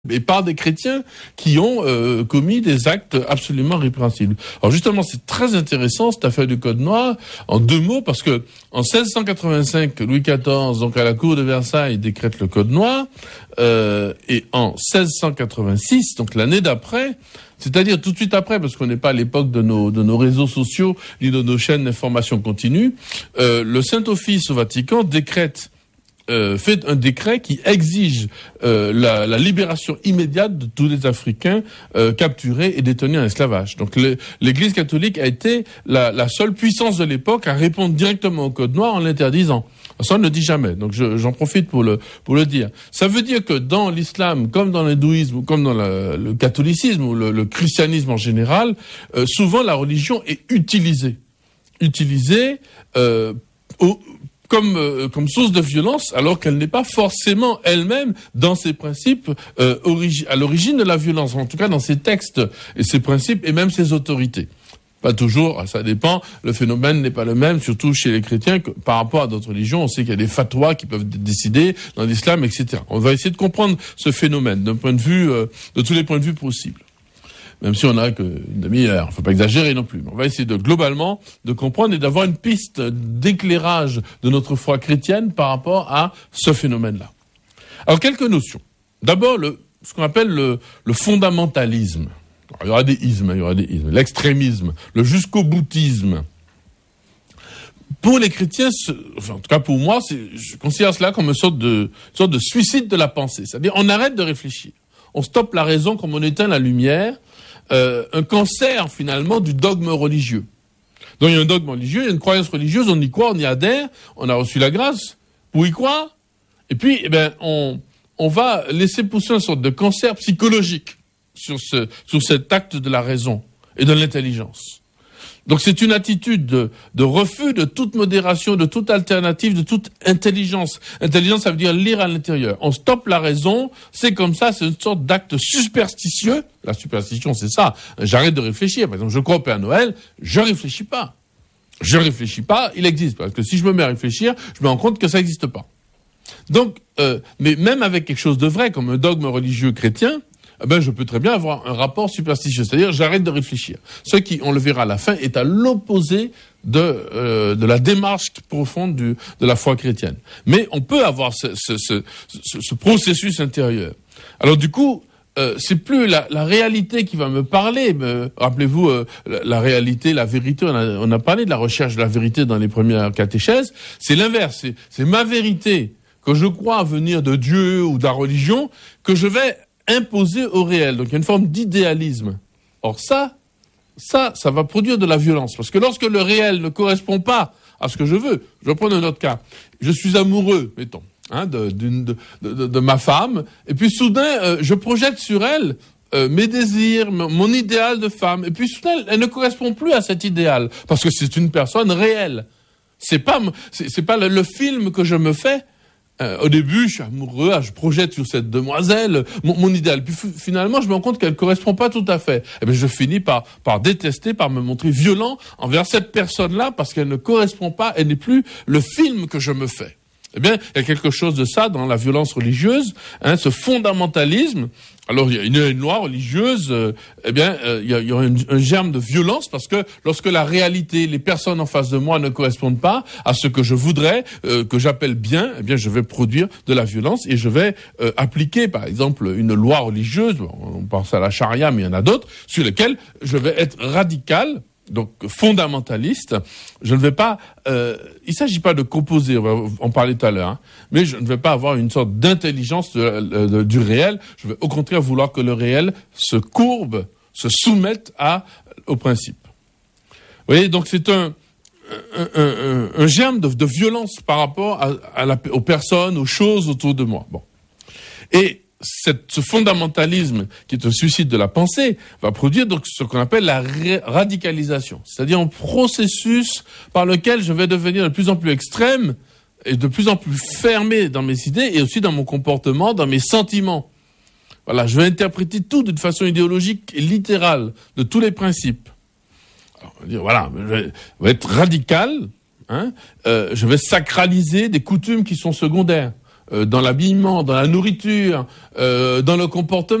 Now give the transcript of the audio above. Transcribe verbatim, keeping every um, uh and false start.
et par des chrétiens qui ont euh, commis des actes absolument répréhensibles. Alors justement, c'est très intéressant cette affaire du Code noir, en deux mots, parce que en seize cent quatre-vingt-cinq, Louis quatorze, donc à la cour de Versailles, décrète le Code noir, euh, et en seize cent quatre-vingt-six, donc l'année d'après, c'est-à-dire tout de suite après, parce qu'on n'est pas à l'époque de nos, de nos réseaux sociaux, ni de nos chaînes d'information continue, euh, le Saint-Office au Vatican décrète Euh, fait un décret qui exige euh, la, la libération immédiate de tous les Africains euh, capturés et détenus en esclavage. Donc le, l'Église catholique a été la, la seule puissance de l'époque à répondre directement au Code noir en l'interdisant. Ça, on ne le dit jamais, donc je, j'en profite pour le, pour le dire. Ça veut dire que dans l'islam, comme dans l'hindouisme, ou comme dans la, le catholicisme, ou le, le christianisme en général, euh, souvent la religion est utilisée. Utilisée euh, au Comme, euh, comme source de violence, alors qu'elle n'est pas forcément elle-même dans ses principes euh, origi- à l'origine de la violence, en tout cas dans ses textes et ses principes et même ses autorités. Pas toujours, ça dépend, le phénomène n'est pas le même, surtout chez les chrétiens, que par rapport à d'autres religions. On sait qu'il y a des fatwas qui peuvent décider dans l'islam, et cetera. On va essayer de comprendre ce phénomène d'un point de vue, euh, de tous les points de vue possibles. Même si on n'a qu'une demi-heure, il ne faut pas exagérer non plus. On va essayer de globalement de comprendre et d'avoir une piste d'éclairage de notre foi chrétienne par rapport à ce phénomène-là. Alors quelques notions. D'abord, le, ce qu'on appelle le, le fondamentalisme. Alors, il y aura des ismes, il y aura des ismes. L'extrémisme, le jusqu'au boutisme. Pour les chrétiens, ce, enfin, en tout cas pour moi, c'est, je considère cela comme une sorte de, une sorte de suicide de la pensée. C'est-à-dire, on arrête de réfléchir. On stoppe la raison comme on éteint la lumière. Euh, un cancer, finalement, du dogme religieux. Donc, il y a un dogme religieux, il y a une croyance religieuse, on y croit, on y adhère, on a reçu la grâce pour y croire, et puis, eh ben, on, on va laisser pousser une sorte de cancer psychologique sur ce, sur cet acte de la raison et de l'intelligence. Donc, c'est une attitude de, de refus de toute modération, de toute alternative, de toute intelligence. Intelligence, ça veut dire lire à l'intérieur. On stoppe la raison, c'est comme ça, c'est une sorte d'acte superstitieux. La superstition, c'est ça. J'arrête de réfléchir. Par exemple, je crois au Père Noël, je réfléchis pas. Je réfléchis pas, il existe. Parce que si je me mets à réfléchir, je me rends compte que ça n'existe pas. Donc, euh, mais même avec quelque chose de vrai, comme un dogme religieux chrétien, eh ben, je peux très bien avoir un rapport superstitieux, c'est-à-dire j'arrête de réfléchir. Ce qui, on le verra à la fin, est à l'opposé de, euh, de la démarche profonde du, de la foi chrétienne. Mais on peut avoir ce, ce, ce, ce, ce processus intérieur. Alors du coup, euh, c'est plus la, la réalité qui va me parler. Mais, rappelez-vous, euh, la, la réalité, la vérité, on a, on a parlé de la recherche de la vérité dans les premières catéchèses. C'est l'inverse, c'est, c'est ma vérité, que je crois venir de Dieu ou de la religion, que je vais imposé au réel. Donc il y a une forme d'idéalisme. Or ça, ça, ça va produire de la violence. Parce que lorsque le réel ne correspond pas à ce que je veux, je vais prendre un autre cas. Je suis amoureux, mettons, hein, de, d'une, de, de, de ma femme, et puis soudain, euh, je projette sur elle euh, mes désirs, mon, mon idéal de femme, et puis soudain, elle, elle ne correspond plus à cet idéal, parce que c'est une personne réelle. C'est pas, c'est, c'est pas le, le film que je me fais. Euh, au début, je suis amoureux, je projette sur cette demoiselle mon, mon idéal. Puis f- finalement, je me rends compte qu'elle ne correspond pas tout à fait. Et bien, je finis par, par détester, par me montrer violent envers cette personne-là parce qu'elle ne correspond pas, elle n'est plus le film que je me fais. Eh bien, il y a quelque chose de ça dans la violence religieuse, hein, ce fondamentalisme. Alors, il y a une, une loi religieuse, euh, eh bien, euh, il y a, il y a un, un germe de violence parce que lorsque la réalité, les personnes en face de moi ne correspondent pas à ce que je voudrais, euh, que j'appelle bien, eh bien, je vais produire de la violence et je vais euh, appliquer, par exemple, une loi religieuse, on pense à la charia, mais il y en a d'autres, sur lesquelles je vais être radical, donc fondamentaliste. Je ne vais pas, euh, il s'agit pas de composer, on va en parler tout à l'heure, hein, mais je ne vais pas avoir une sorte d'intelligence de, de, de, du réel. Je vais au contraire vouloir que le réel se courbe, se soumette à, au principe. Vous voyez, donc c'est un, un, un, un, un germe de, de violence par rapport à, à la, aux personnes, aux choses autour de moi. Bon. Et Cette, ce fondamentalisme, qui est un suicide de la pensée, va produire donc ce qu'on appelle la ré- radicalisation. C'est-à-dire un processus par lequel je vais devenir de plus en plus extrême et de plus en plus fermé dans mes idées et aussi dans mon comportement, dans mes sentiments. Voilà, je vais interpréter tout d'une façon idéologique et littérale, de tous les principes. Alors, on va dire, voilà, je vais, je vais être radical, hein, euh, je vais sacraliser des coutumes qui sont secondaires. euh, dans l'habillement, dans la nourriture, euh, dans le comportement.